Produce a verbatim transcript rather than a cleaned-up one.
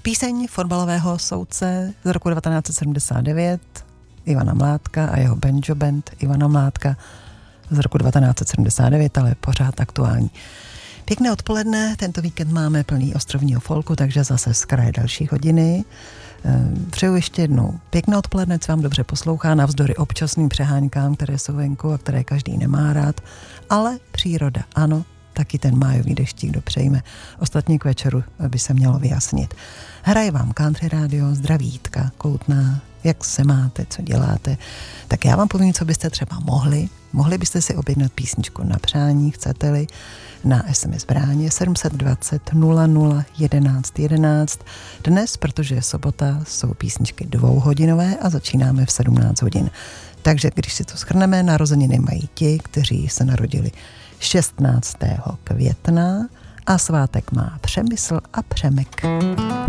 Píseň fotbalového soudce z roku devatenáct set sedmdesát devět Ivana Mládka a jeho banjo band Ivana Mládka z roku devatenáct set sedmdesát devět, ale pořád aktuální. Pěkné odpoledne, tento víkend máme plný ostrovního folku, takže zase z kraje další hodiny. Přeju ještě jednou pěkné odpoledne, co vám dobře poslouchá, navzdory občasným přeháňkám, které jsou venku a které každý nemá rád, ale příroda, ano, taky ten májový deštík dopřejme. Ostatně k večeru by se mělo vyjasnit. Hraje vám Country Radio, zdraví Jitka Koutná, jak se máte, co děláte. Tak já vám povím, co byste třeba mohli. Mohli byste si objednat písničku na přání, chcete-li, na es em es bráně sedm dva nula nula nula jedenáct jedenáct. Dnes, protože je sobota, jsou písničky dvouhodinové a začínáme v sedmnáct hodin. Takže když si to shrneme, narozeniny mají ti, kteří se narodili šestnáctého května a svátek má Přemysl a Přemek.